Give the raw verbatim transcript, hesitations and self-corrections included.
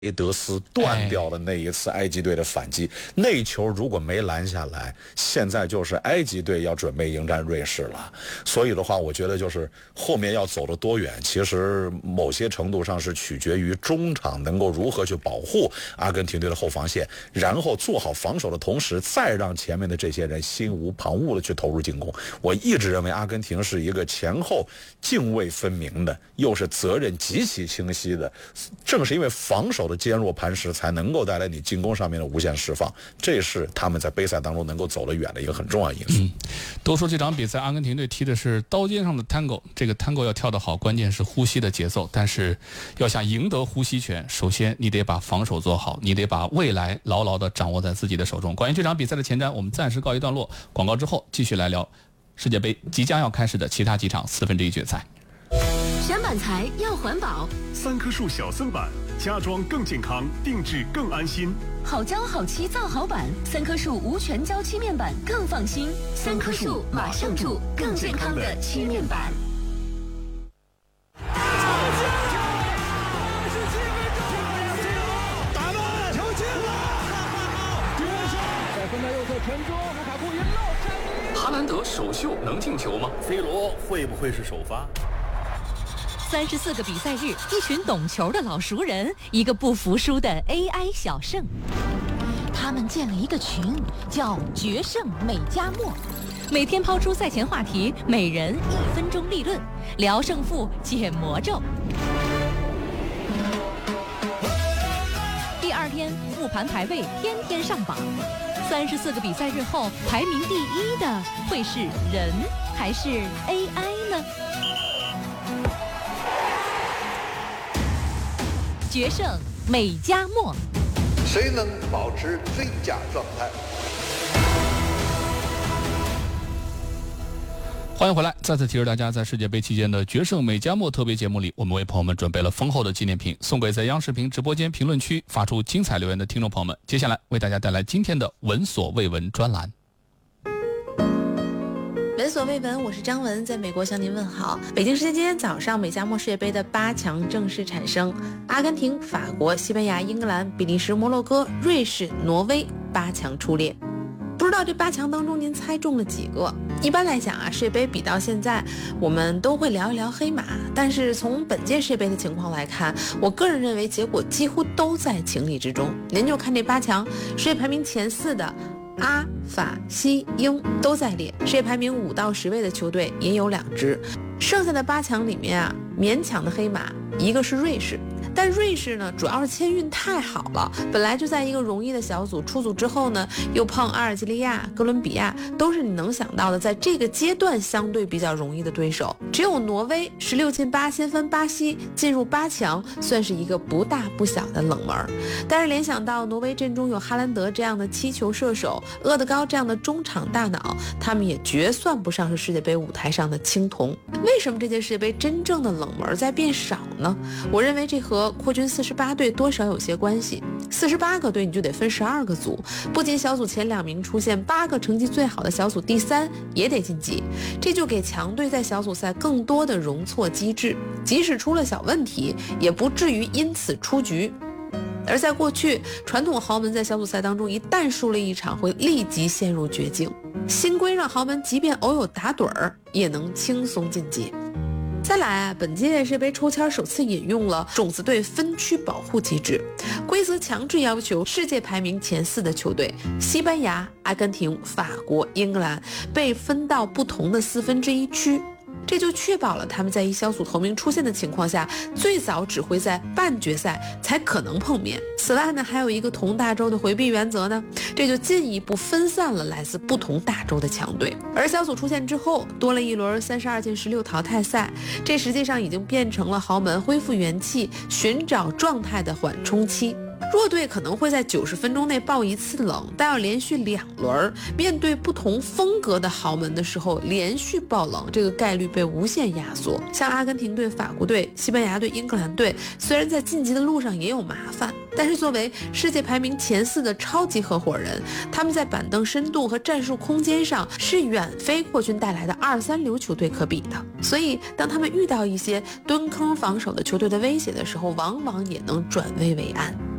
雷德斯断掉了那一次埃及队的反击，哎、那球如果没拦下来，现在就是埃及队要准备迎战瑞士了。所以的话，我觉得就是后面要走得多远，其实某些程度上是取决于中场能够如何去保护阿根廷队的后防线，然后做好防守的同时，再让前面的这些人心无旁骛的去投入进攻。我一直认为阿根廷是一个前后泾渭分明的，又是责任极其清晰的，正是因为防守的坚若磐石才能够带来你进攻上面的无限释放，这是他们在杯赛当中能够走得远的一个很重要的因素。 嗯，都说这场比赛阿根廷队踢的是刀尖上的 tango， 这个 tango 要跳得好，关键是呼吸的节奏，但是要想赢得呼吸权，首先你得把防守做好，你得把未来牢牢地掌握在自己的手中。关于这场比赛的前瞻，我们暂时告一段落，广告之后继续来聊世界杯即将要开始的其他几场四分之一决赛。 选板材要环保， 三棵树小森板，家装更健康，定制更安心。 好胶好漆造好板，三棵树无全胶漆面板更放心。三棵树马上住更健康的漆面板。 打门，球进了！在分在右侧传中，卢卡库一漏哈兰德首秀能进球吗 ？C 罗会不会是首发？ 三十四个比赛日，一群懂球的老熟人，一个不服输的 A I 小胜。他们建了一个群，叫“决胜美加墨”，每天抛出赛前话题，每人一分钟立论，聊胜负，解魔咒。第二天复盘排位，天天上榜。三十四个比赛日后，排名第一的会是人还是 A I 呢？决胜美加墨， 谁能保持最佳状态？ 欢迎回来，再次提示大家，在世界杯期间的决胜美加墨特别节目里，我们为朋友们准备了丰厚的纪念品，送给在央视频直播间评论区发出精彩留言的听众朋友们。接下来为大家带来今天的闻所未闻专栏。 闻所未闻，我是张文，在美国向您问好。北京时间今天早上，美加墨世界杯的八强正式产生，阿根廷、法国、西班牙、英格兰、比利时、摩洛哥、瑞士、挪威八强出列。不知道这八强当中您猜中了几个？一般来讲啊，世界杯比到现在，我们都会聊一聊黑马，但是从本届世界杯的情况来看，我个人认为结果几乎都在情理之中。您就看这八强，世界排名前四的阿、法、西、英都在列，世界排名五到十位的球队也有两支。剩下的八强里面啊，勉强的黑马一个是瑞士，但瑞士呢，主要是签运太好了，本来就在一个容易的小组，出组之后呢，又碰阿尔及利亚、哥伦比亚，都是你能想到的，在这个阶段相对比较容易的对手。只有挪威十六进八先分巴西进入八强，算是一个不大不小的冷门。但是联想到挪威阵中有哈兰德这样的七球射手，厄德高这样的中场大脑，他们也绝算不上是世界杯舞台上的青铜。为什么这届世界杯真正的冷门在变少呢？我认为这和扩军四十八队多少有些关系。四十八个队你就得分十二个组，不仅小组前两名出现，八个成绩最好的小组第三也得晋级，这就给强队在小组赛更多的容错机制，即使出了小问题，也不至于因此出局。而在过去，传统豪门在小组赛当中一旦输了一场，会立即陷入绝境。新规让豪门即便偶有打盹儿，也能轻松晋级。再来啊，本届世界杯抽签首次引用了种子队分区保护机制，规则强制要求世界排名前四的球队西班牙、阿根廷、法国、英格兰被分到不同的四分之一区，这就确保了他们在一小组头名出现的情况下，最早只会在半决赛才可能碰面。此外呢，还有一个同大洲的回避原则呢，这就进一步分散了来自不同大洲的强队。而小组出现之后，多了一轮三十二进十六淘汰赛，这实际上已经变成了豪门恢复元气、寻找状态的缓冲期。 弱队可能会在九十分钟内爆一次冷，但要连续两轮面对不同风格的豪门的时候连续爆冷，这个概率被无限压缩。像阿根廷队、法国队、西班牙队、英格兰队，虽然在晋级的路上也有麻烦，但是作为世界排名前四的超级合伙人，他们在板凳深度和战术空间上是远非扩军带来的二三流球队可比的。所以当他们遇到一些蹲坑防守的球队的威胁的时候，往往也能转危为安。